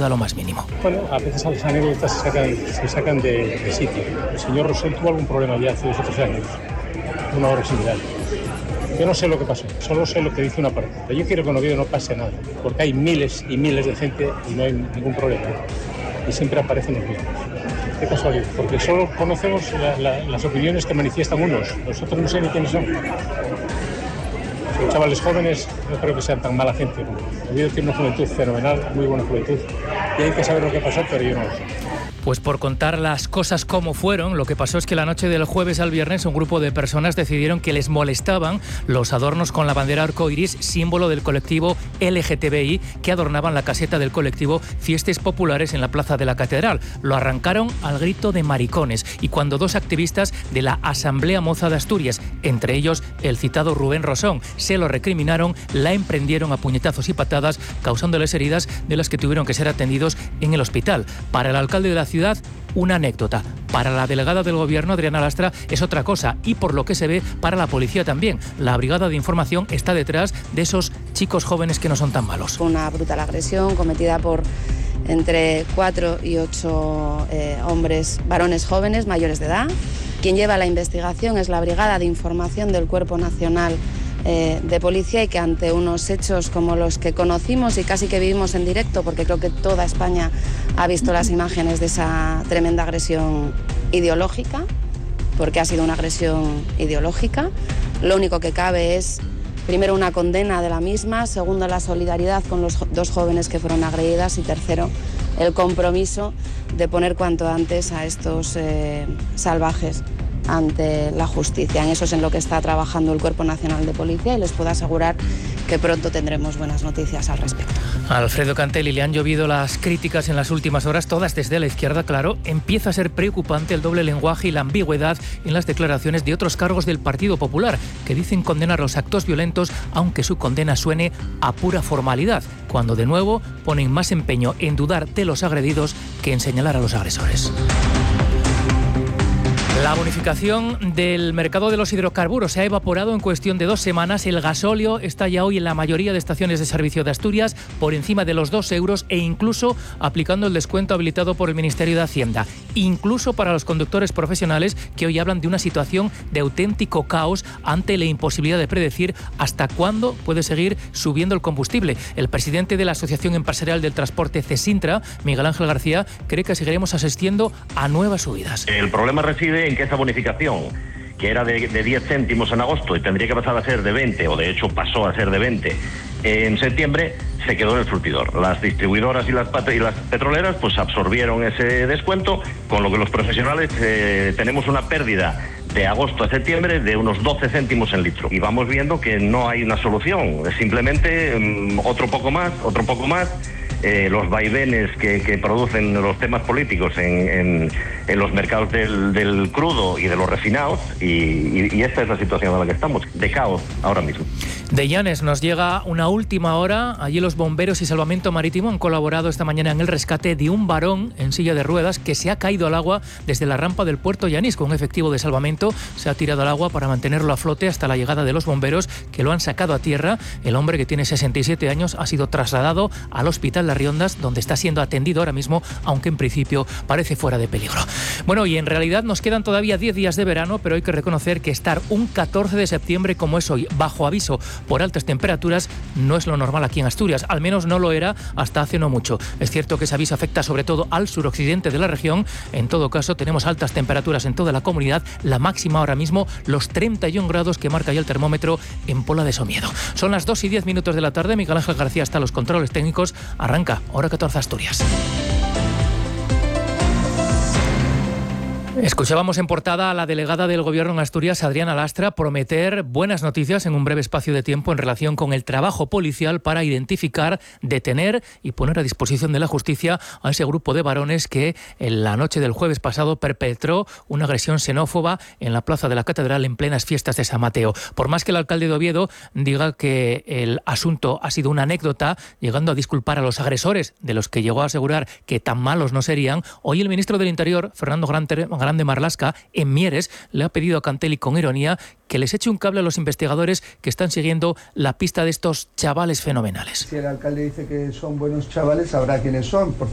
ayuda a lo más mínimo. Bueno, a veces las anécdotas se sacan de sitio. El señor Rosell tuvo algún problema ya hace 2 o 3 años, una hora similar. Yo no sé lo que pasó, solo sé lo que dice una parte. Pero yo quiero que en Oviedo no pase nada, porque hay miles y miles de gente y no hay ningún problema. Y siempre aparecen los mismos. Qué casualidad, porque solo conocemos las opiniones que manifiestan unos. Nosotros no sé ni quiénes son. Los chavales jóvenes no creo que sean tan mala gente. Oviedo tiene una juventud fenomenal, muy buena juventud. Y hay que saber lo que pasó, pero yo no lo sé. Pues por contar las cosas como fueron, lo que pasó es que la noche del jueves al viernes un grupo de personas decidieron que les molestaban los adornos con la bandera arcoiris, símbolo del colectivo LGTBI, que adornaban la caseta del colectivo Fiestas Populares en la plaza de la Catedral. Lo arrancaron al grito de maricones y cuando 2 activistas de la Asamblea Moza de Asturias, entre ellos el citado Rubén Rosón, se lo recriminaron, la emprendieron a puñetazos y patadas, causándoles heridas de las que tuvieron que ser atendidos en el hospital. Para el alcalde de la ciudad, una anécdota. Para la delegada del Gobierno, Adriana Lastra, es otra cosa y por lo que se ve, para la policía también. La Brigada de Información está detrás de esos chicos jóvenes que no son tan malos. Una brutal agresión cometida por entre 4 y 8 varones jóvenes mayores de edad. Quien lleva la investigación es la Brigada de Información del Cuerpo Nacional de Policía y que ante unos hechos como los que conocimos y casi que vivimos en directo, porque creo que toda España ha visto las imágenes de esa tremenda agresión ideológica, porque ha sido una agresión ideológica, lo único que cabe es, primero, una condena de la misma, segundo, la solidaridad con los 2 jóvenes que fueron agredidas y tercero, el compromiso de poner cuanto antes a estos salvajes ante la justicia. En eso es en lo que está trabajando el Cuerpo Nacional de Policía y les puedo asegurar que pronto tendremos buenas noticias al respecto. Alfredo Cantelli, le han llovido las críticas en las últimas horas, todas desde la izquierda, claro. Empieza a ser preocupante el doble lenguaje y la ambigüedad en las declaraciones de otros cargos del Partido Popular, que dicen condenar los actos violentos, aunque su condena suene a pura formalidad, cuando de nuevo ponen más empeño en dudar de los agredidos que en señalar a los agresores. La bonificación del mercado de los hidrocarburos se ha evaporado en cuestión de 2 semanas. El gasóleo está ya hoy en la mayoría de estaciones de servicio de Asturias por encima de los 2 euros e incluso aplicando el descuento habilitado por el Ministerio de Hacienda. Incluso para los conductores profesionales que hoy hablan de una situación de auténtico caos ante la imposibilidad de predecir hasta cuándo puede seguir subiendo el combustible. El presidente de la Asociación Empresarial del Transporte CESINTRA, Miguel Ángel García, cree que seguiremos asistiendo a nuevas subidas. El problema reside en que esa bonificación, que era de 10 céntimos en agosto y tendría que pasar a ser de 20, o de hecho pasó a ser de 20 en septiembre, se quedó en el surtidor. Las distribuidoras y las petroleras pues absorbieron ese descuento, con lo que los profesionales tenemos una pérdida de agosto a septiembre de unos 12 céntimos en litro. Y vamos viendo que no hay una solución, es simplemente otro poco más. Los vaivenes que producen los temas políticos en los mercados del crudo y de los refinados, y esta es la situación en la que estamos, de caos ahora mismo. De Llanes nos llega una última hora. Allí los bomberos y Salvamento Marítimo han colaborado esta mañana en el rescate de un varón en silla de ruedas que se ha caído al agua desde la rampa del puerto Llanís. Con un efectivo de salvamento se ha tirado al agua para mantenerlo a flote hasta la llegada de los bomberos, que lo han sacado a tierra. El hombre, que tiene 67 años, ha sido trasladado al hospital Las Riondas, donde está siendo atendido ahora mismo, aunque en principio parece fuera de peligro. Bueno, y en realidad nos quedan todavía 10 días de verano, pero hay que reconocer que estar un 14 de septiembre como es hoy, bajo aviso por altas temperaturas, no es lo normal aquí en Asturias. Al menos no lo era hasta hace no mucho. Es cierto que ese aviso afecta sobre todo al suroccidente de la región. En todo caso, tenemos altas temperaturas en toda la comunidad. La máxima ahora mismo, los 31 grados que marca ya el termómetro en Pola de Somiedo. Son las 2:10 de la tarde. Miguel Ángel García está a los controles técnicos. Arranca Hora 14 Asturias. Escuchábamos en portada a la delegada del Gobierno en Asturias, Adriana Lastra, prometer buenas noticias en un breve espacio de tiempo en relación con el trabajo policial para identificar, detener y poner a disposición de la justicia a ese grupo de varones que en la noche del jueves pasado perpetró una agresión xenófoba en la plaza de la Catedral en plenas fiestas de San Mateo. Por más que el alcalde de Oviedo diga que el asunto ha sido una anécdota, llegando a disculpar a los agresores, de los que llegó a asegurar que tan malos no serían, hoy el ministro del Interior, Fernando Grande Marlaska, en Mieres, le ha pedido a Cantelli con ironía que les eche un cable a los investigadores que están siguiendo la pista de estos chavales fenomenales. Si el alcalde dice que son buenos chavales, sabrá quiénes son.